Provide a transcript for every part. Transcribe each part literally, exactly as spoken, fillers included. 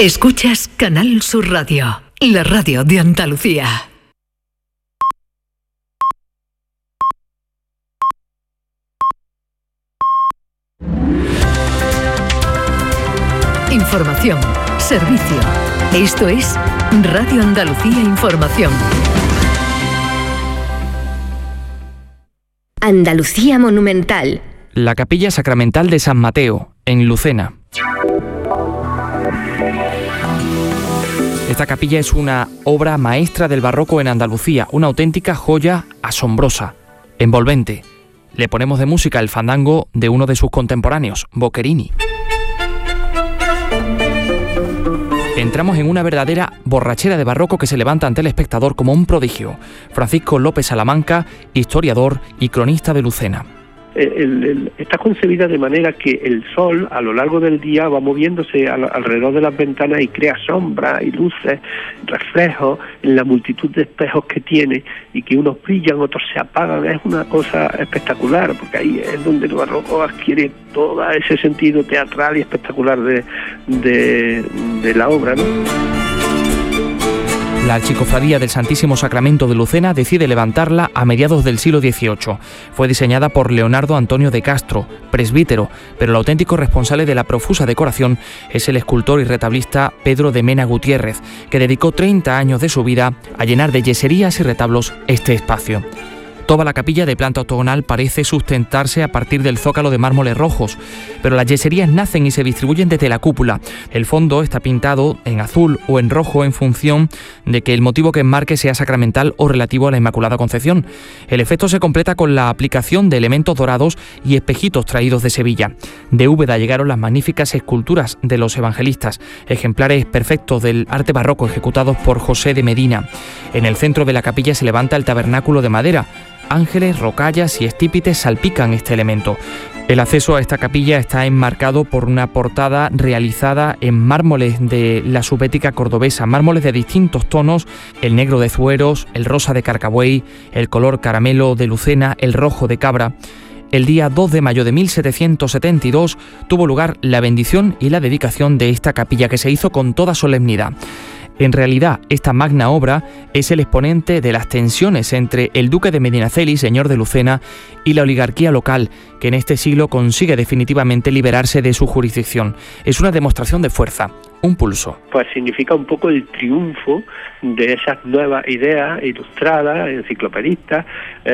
Escuchas Canal Sur Radio, la radio de Andalucía. Información, servicio. Esto es Radio Andalucía Información. Andalucía Monumental. La Capilla Sacramental de San Mateo, en Lucena. Esta capilla es una obra maestra del barroco en Andalucía, una auténtica joya asombrosa, envolvente. Le ponemos de música el fandango de uno de sus contemporáneos, Boccherini. Entramos en una verdadera borrachera de barroco que se levanta ante el espectador como un prodigio. Francisco López Salamanca, historiador y cronista de Lucena. El, el, está concebida de manera que el sol a lo largo del día va moviéndose al, alrededor de las ventanas y crea sombras y luces, reflejos en la multitud de espejos que tiene, y que unos brillan, otros se apagan. Es una cosa espectacular, porque ahí es donde el barroco adquiere todo ese sentido teatral y espectacular de, de, de la obra, ¿no? La Archicofradía del Santísimo Sacramento de Lucena decide levantarla a mediados del siglo dieciocho. Fue diseñada por Leonardo Antonio de Castro, presbítero, pero el auténtico responsable de la profusa decoración es el escultor y retablista Pedro de Mena Gutiérrez, que dedicó treinta años de su vida a llenar de yeserías y retablos este espacio. Toda la capilla de planta octogonal parece sustentarse a partir del zócalo de mármoles rojos, pero las yeserías nacen y se distribuyen desde la cúpula. El fondo está pintado en azul o en rojo en función de que el motivo que enmarque sea sacramental o relativo a la Inmaculada Concepción. El efecto se completa con la aplicación de elementos dorados y espejitos traídos de Sevilla. De Úbeda llegaron las magníficas esculturas de los evangelistas, ejemplares perfectos del arte barroco ejecutados por José de Medina. En el centro de la capilla se levanta el tabernáculo de madera. Ángeles, rocallas y estípites salpican este elemento. El acceso a esta capilla está enmarcado por una portada realizada en mármoles de la subética cordobesa, mármoles de distintos tonos: el negro de Zueros, el rosa de Carcabuey, el color caramelo de Lucena, el rojo de Cabra. El día dos de mayo de mil setecientos setenta y dos tuvo lugar la bendición y la dedicación de esta capilla, que se hizo con toda solemnidad. En realidad, esta magna obra es el exponente de las tensiones entre el duque de Medinaceli, señor de Lucena, y la oligarquía local, que en este siglo consigue definitivamente liberarse de su jurisdicción. Es una demostración de fuerza, un pulso. Pues significa un poco el triunfo de esas nuevas ideas ilustradas, enciclopedistas,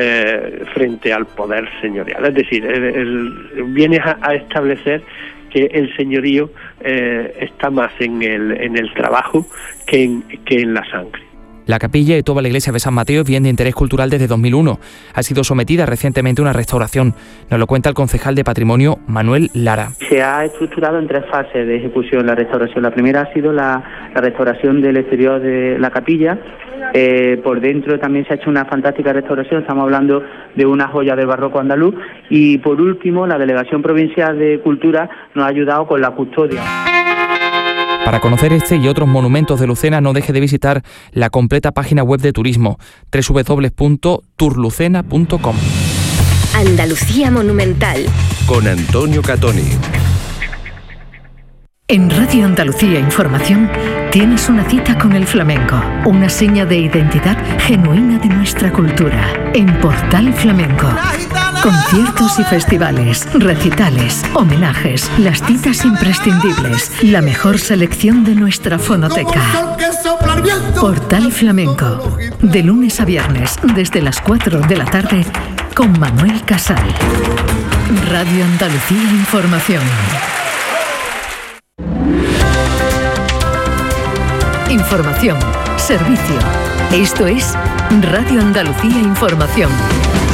eh, frente al poder señorial. Es decir, el, el, viene a, a establecer que el señorío eh, está más en el, en el trabajo que en, que en la sangre. La capilla y toda la iglesia de San Mateo es bien de interés cultural desde dos mil uno. Ha sido sometida recientemente a una restauración. Nos lo cuenta el concejal de Patrimonio, Manuel Lara. Se ha estructurado en tres fases de ejecución la restauración. La primera ha sido la, la restauración del exterior de la capilla. Eh, por dentro también se ha hecho una fantástica restauración, estamos hablando de una joya del barroco andaluz. Y por último, la Delegación Provincial de Cultura nos ha ayudado con la custodia. Para conocer este y otros monumentos de Lucena, no deje de visitar la completa página web de turismo, doble u doble u doble u punto tourlucena punto com. Andalucía Monumental. Con Antonio Catoni. En Radio Andalucía Información tienes una cita con el flamenco, una seña de identidad genuina de nuestra cultura. En Portal Flamenco, conciertos y festivales, recitales, homenajes, las citas imprescindibles, la mejor selección de nuestra fonoteca. Portal Flamenco, de lunes a viernes, desde las cuatro de la tarde, con Manuel Casal. Radio Andalucía Información. Información, servicio. Esto es Radio Andalucía Información.